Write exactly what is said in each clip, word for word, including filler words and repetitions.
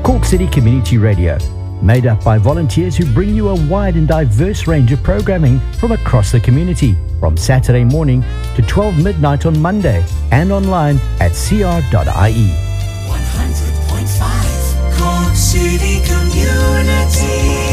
Cork City Community Radio, made up by volunteers who bring you a wide and diverse range of programming from across the community, from Saturday morning to twelve midnight on Monday, and online at c r dot i e. one hundred point five Cork City Community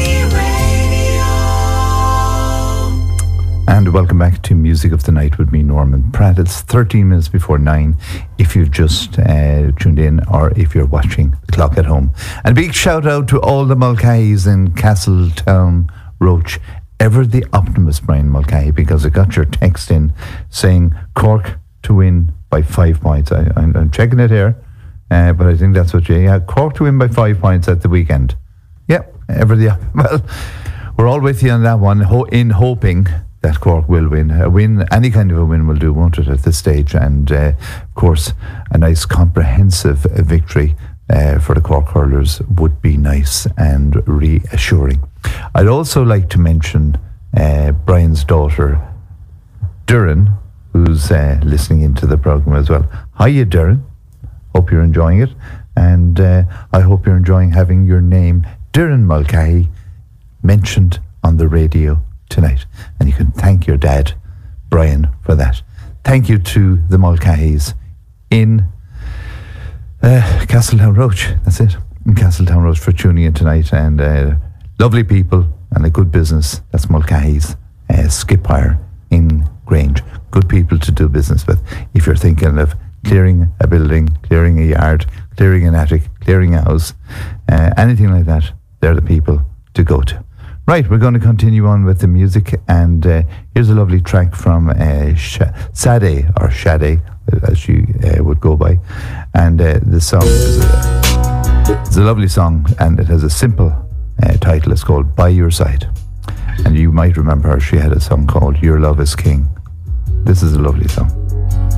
And welcome back to Music of the Night with me, Norman Pratt. It's thirteen minutes before nine if you've just uh, tuned in or if you're watching the clock at home. And a big shout out to all the Mulcahy's in Castletown, Roach. Ever the optimist, Brian Mulcahy, because I got your text in saying Cork to win by five points. I, I'm, I'm checking it here, uh, but I think that's what you... Yeah, Cork to win by five points at the weekend. Yep, ever the... Well, we're all with you on that one, ho- in hoping... that Cork will win. A win, any kind of a win will do, won't it, at this stage? And, uh, of course, a nice comprehensive uh, victory uh, for the Cork hurlers would be nice and reassuring. I'd also like to mention uh, Brian's daughter, Duran, who's uh, listening into the programme as well. Hiya, Duran. Hope you're enjoying it. And uh, I hope you're enjoying having your name, Duran Mulcahy, mentioned on the radio tonight, and you can thank your dad, Brian, for that. Thank you to the Mulcahy's in uh, Castletown Roach. That's it, in Castletown Roach, for tuning in tonight, and uh, lovely people and a good business. That's Mulcahy's uh, Skip Hire in Grange. Good people to do business with. If you're thinking of clearing a building, clearing a yard, clearing an attic, clearing a house, uh, anything like that, they're the people to go to. Right, we're going to continue on with the music, and uh, here's a lovely track from uh, Sh- Sade, or Shade, as she uh, would go by. And uh, the song is a, it's a lovely song, and it has a simple uh, title. It's called By Your Side. And you might remember her, she had a song called Your Love is King. This is a lovely song.